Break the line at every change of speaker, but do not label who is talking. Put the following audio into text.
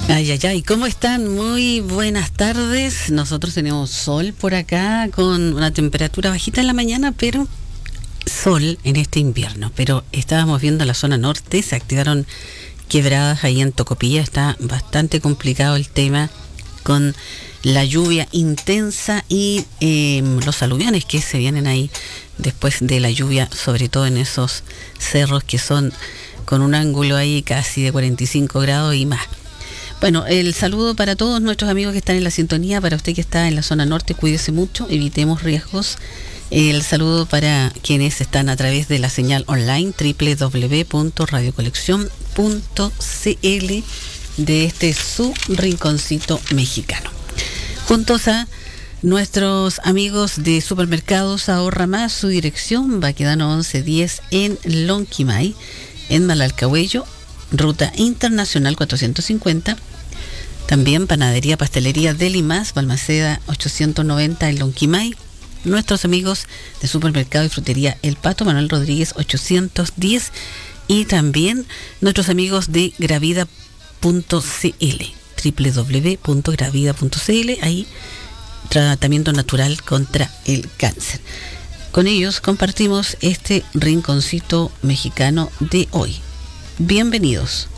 Ay, ay, ay, ¿cómo están? Muy buenas tardes. Nosotros tenemos sol por acá con una temperatura bajita en la mañana, pero sol en este invierno. Pero estábamos viendo la zona norte, se activaron quebradas ahí en Tocopilla. Está bastante complicado el tema con la lluvia intensa y los aluviones que se vienen ahí después de la lluvia, sobre todo en esos cerros que son con un ángulo ahí casi de 45 grados y más. Bueno, el saludo para todos nuestros amigos que están en la sintonía, para usted que está en la zona norte, cuídese mucho, evitemos riesgos. El saludo para quienes están a través de la señal online www.radiocolección.cl de este su rinconcito mexicano. Juntos a nuestros amigos de Supermercados Ahorra Más, su dirección Baquedano 1110 en Lonquimay, en Malalcahuello, Ruta Internacional 450. También Panadería Pastelería Deli Más, Balmaceda 890 en Lonquimay. Nuestros amigos de Supermercado y Frutería El Pato, Manuel Rodríguez 810. Y también nuestros amigos de Gravida.cl, www.gravida.cl. Ahí, tratamiento natural contra el cáncer. Con ellos compartimos este rinconcito mexicano de hoy. Bienvenidos.